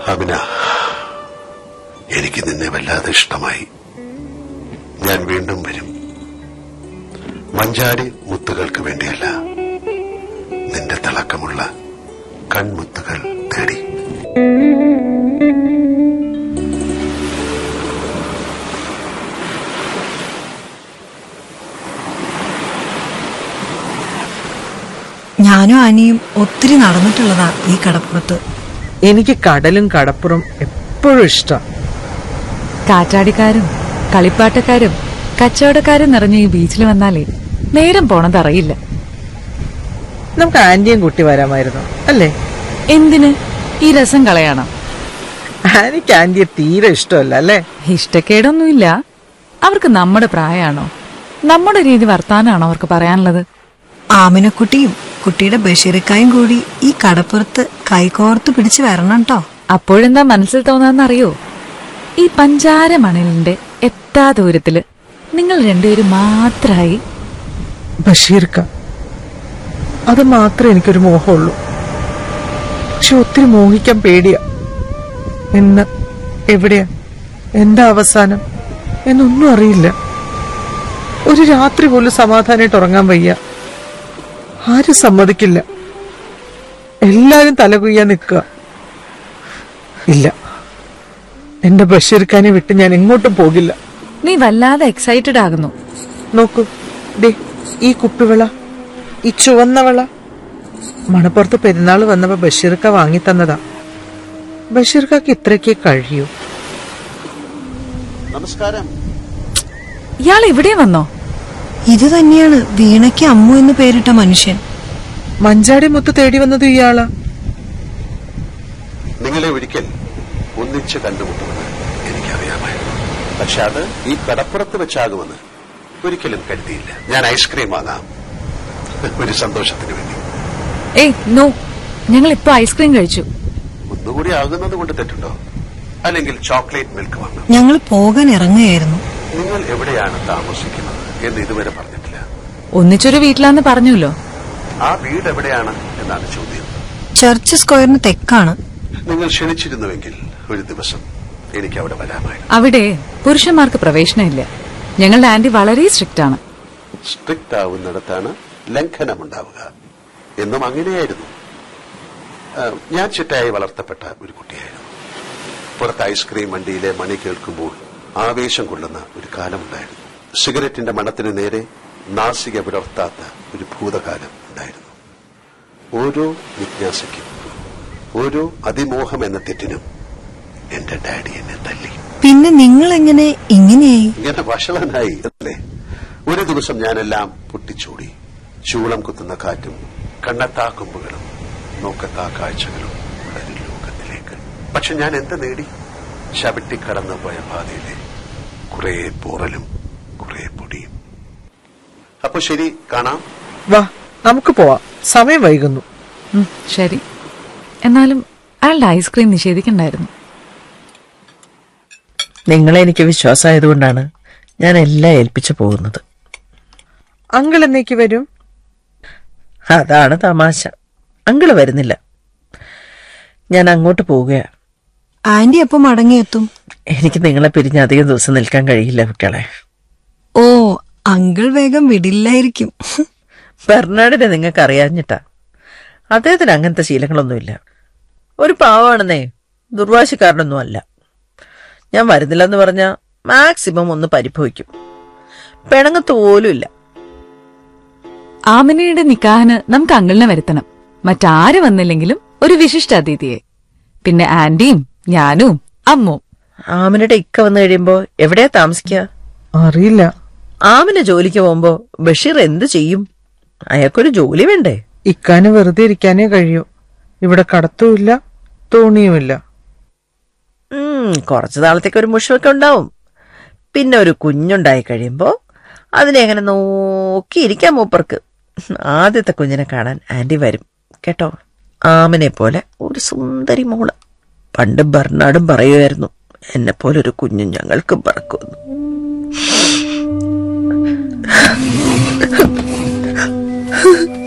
അമിന, എനിക്ക് നിന്നെ വല്ലാതെ ഇഷ്ടമായി. ഞാൻ വീണ്ടും വരും. മഞ്ചാടി മുത്തുകൾക്ക് വേണ്ടിയല്ല, നിന്റെ തിളക്കമുള്ള കൺമുത്തുകൾ തേടി. ഞാനും ആനിയും ഒത്തിരി നടന്നിട്ടുള്ളതാ ഈ കടപ്പുറത്ത്. എനിക്ക് കടലും കടപ്പുറം എപ്പോഴും ഇഷ്ടം. കാറ്റാടിക്കാരും കളിപ്പാട്ടക്കാരും കച്ചവടക്കാരും നിറഞ്ഞ ഈ ബീച്ചിൽ വന്നാലേ നേരം പോണതറിയില്ല. നമുക്ക് ആന്റിയും കുട്ടി വരാമായിരുന്നു അല്ലേ? എന്തിന് ഈ രസം കളയണം? ആനിക്ക് ആന്റിയെ തീരെ ഇഷ്ടമല്ല അല്ലേ? ഇഷ്ടക്കേടൊന്നുമില്ല. അവർക്ക് നമ്മുടെ പ്രായമാണോ, നമ്മുടെ രീതി വർത്താനാണോ അവർക്ക് പറയാനുള്ളത്? ആമിനക്കുട്ടിയും കുട്ടിയുടെ ബഷീറിക്കായും കൂടി ഈ കടപ്പുറത്ത് കൈകോർത്ത് പിടിച്ച് വരണം കേട്ടോ. അപ്പോഴെന്താ മനസ്സിൽ തോന്നാന്നറിയോ? ഈ പഞ്ചാര മണലിന്റെ എത്താ ദൂരത്തില് നിങ്ങൾ രണ്ടുപേരും മാത്രമായി. ബഷീർക്ക, അത് മാത്രമേ എനിക്കൊരു മോഹമുള്ളൂ. പക്ഷെ ഒത്തിരി മോഹിക്കാൻ പേടിയാ. എന്ന്, എവിടെയാ, എന്താ അവസാനം എന്നൊന്നും അറിയില്ല. ഒരു രാത്രി പോലും സമാധാനമായിട്ട് ഉറങ്ങാൻ വയ്യ. ആരും സമ്മതിക്കില്ല. എല്ലാരും തലകുയ്യാൻ നിൽക്കുക. ഇല്ല, എന്റെ ബഷീർഖാനെ വിട്ട് ഞാൻ എങ്ങോട്ടും പോകില്ല. നീ വല്ലാതെ എക്സൈറ്റഡ് ആകുന്നു. നോക്കൂ, ദേ ഈ കുപ്പിവിള, ഈ ചുവന്ന വള മണപ്പുറത്ത് പെരുന്നാൾ വന്നപ്പോ ബഷീർക്ക വാങ്ങി തന്നതാ. ബഷീർക്കാക്ക് ഇത്രയ്ക്കേ കഴിയൂ. നമസ്കാരം. ഇയാൾ ഇവിടെ വന്നോ? ഇത് തന്നെയാണ് വീണയ്ക്ക് അമ്മു എന്ന് പേരിട്ട മനുഷ്യൻ. മഞ്ചാടി മുത്ത് തേടി വന്നത് ഇയാളാ. നിങ്ങളെ ഒരിക്കൽ ഒന്നിച്ച് കണ്ടുമുട്ടുമെന്ന് എനിക്കറിയാമായിരുന്നു. പക്ഷെ അത് ഈ കടപ്പുറത്ത് വെച്ചാകുമെന്ന് ഒരിക്കലും കരുതിയില്ല. ഞാൻ ഐസ്ക്രീം വാങ്ങാം, ഒരു സന്തോഷത്തിന് വേണ്ടി. ഏയ് നോ, ഞങ്ങൾ ഇപ്പൊ ഐസ്ക്രീം കഴിച്ചു. ഒന്നുകൂടി ആകുന്നത് കൊണ്ട് തെറ്റുണ്ടോ? അല്ലെങ്കിൽ ചോക്ലേറ്റ് മിൽക്ക് വാങ്ങാം. ഞങ്ങൾ പോകാൻ ഇറങ്ങുകയായിരുന്നു. നിങ്ങൾ എവിടെയാണ് താമസിക്കുന്നത് എന്ന് ഇതുവരെ പറഞ്ഞിട്ടില്ല. ഒന്നിച്ചൊരു വീട്ടിലാന്ന് പറഞ്ഞല്ലോ. ആ വീട് എവിടെയാണ് എന്നാണ് ചോദ്യം. ചർച്ച് സ്ക്വയറിന് തെക്കാണ്. നിങ്ങൾ ക്ഷണിച്ചിരുന്നുവെങ്കിൽ ഒരു ദിവസം എനിക്ക് അവിടെ വരാമായിരുന്നു. അവിടെ പുരുഷന്മാർക്ക് പ്രവേശനമില്ല. ഞങ്ങളുടെ ആന്റി വളരെ സ്ട്രിക്റ്റ് ആണ്. സ്ട്രിക്റ്റ് ആവുന്നിടത്താണ് ലംഘനമുണ്ടാവുക എന്നും അങ്ങനെയായിരുന്നു. ഞാൻ ചിട്ടയായി വളർത്തപ്പെട്ട ഒരു കുട്ടിയായിരുന്നു. പുറത്ത് ഐസ്ക്രീം വണ്ടിയിലെ മണി കേൾക്കുമ്പോൾ ആവേശം കൊള്ളുന്ന ഒരു കാലമുണ്ടായിരുന്നു. സിഗരറ്റിന്റെ മണത്തിന് നേരെ നാസിക വിടർത്താത്ത ഒരു ഭൂതകാലം ഉണ്ടായിരുന്നു. ഓരോ ജിജ്ഞാസയ്ക്കും, ഓരോ അതിമോഹം എന്ന തെറ്റിനും എന്റെ ഡാഡി എന്നെ തല്ലി. പിന്നെ നിങ്ങൾ എങ്ങനെ ഇങ്ങനെയായി? ഇങ്ങനെ വഷളനായി അല്ലേ? ഒരു ദിവസം ഞാനെല്ലാം പൊട്ടിച്ചൂടി. ചൂളം കുത്തുന്ന കാറ്റും കണ്ണെത്താ കൊമ്പുകളും നോക്കത്താ കാഴ്ചകളും ഉള്ള ഒരു ലോകത്തിലേക്ക്. പക്ഷെ ഞാൻ എന്ത് നേടി? ചവിട്ടിക്കടന്നു പോയ പാതയിലെ കുറെ പോറലും കുറെ പൊടിയും. അപ്പൊ ശരി, കാണാം. വാ, നമുക്ക് പോവാം, സമയം വൈകുന്നു. ശരി, എന്നാലും അയാളുടെ ഐസ്ക്രീം നിഷേധിക്കണ്ടായിരുന്നു. നിങ്ങളെ എനിക്ക് വിശ്വാസമായതുകൊണ്ടാണ് ഞാൻ എല്ലാം ഏൽപ്പിച്ചു പോകുന്നത്. അങ്കിൾ എന്നേക്ക് വരും? അതാണ് തമാശ. അങ്കിള് വരുന്നില്ല. ഞാൻ അങ്ങോട്ട് പോവുകയാ. ആന്റി എപ്പോ മടങ്ങിയെത്തും? എനിക്ക് നിങ്ങളെ പിരിഞ്ഞ് അധികം ദിവസം നിൽക്കാൻ കഴിയില്ല കുട്ടികളെ. ഓ, അങ്കിൾ വേഗം വിടില്ലായിരിക്കും. ബെർണാഡിനെ നിങ്ങൾക്ക് അറിയാഞ്ഞിട്ടാ. അദ്ദേഹത്തിന് അങ്ങനത്തെ ശീലങ്ങളൊന്നുമില്ല. ഒരു പാവാണെന്നേ, ദുർവാശിക്കാരനൊന്നും അല്ല. ഞാൻ വരുന്നില്ലെന്ന് പറഞ്ഞാ മാക്സിമം ഒന്ന് പരിഭവിക്കും. പിണങ്ങത്തോലുമില്ല. ആമിനയുടെ നിക്കാഹിന് നമുക്ക് അങ്കിളിനെ വരുത്തണം. മറ്റാര് വന്നില്ലെങ്കിലും ഒരു വിശിഷ്ട അതിഥിയെ. പിന്നെ ആന്റിയും ഞാനും അമ്മും. ആമിനയുടെ ഇക്ക വന്നു കഴിയുമ്പോ എവിടെയാ താമസിക്കുക? അറിയില്ല. ആമിന ജോലിക്ക് പോകുമ്പോ ബഷീർ എന്ത് ചെയ്യും? അയാൾക്കൊരു ജോലി വേണ്ടേ? ഇക്കാന് വെറുതെ ഇരിക്കാനേ കഴിയൂ. ഇവിടെ കടത്തുമില്ല, തോണിയുമില്ല. കുറച്ചു നാളത്തേക്ക് ഒരു മുഷമൊക്കെ ഉണ്ടാവും. പിന്നെ ഒരു കുഞ്ഞുണ്ടായി കഴിയുമ്പോ അതിനെ എങ്ങനെ നോക്കിയിരിക്കാം മൂപ്പർക്ക്. ആദ്യത്തെ കുഞ്ഞിനെ കാണാൻ ആന്റി വരും കേട്ടോ. ആമിനെ പോലെ ഒരു സുന്ദരി മോള്. പണ്ട് ബെർണാഡും പറയുമായിരുന്നു, എന്നെ പോലൊരു കുഞ്ഞു ഞങ്ങൾക്ക് പറക്കുന്നു.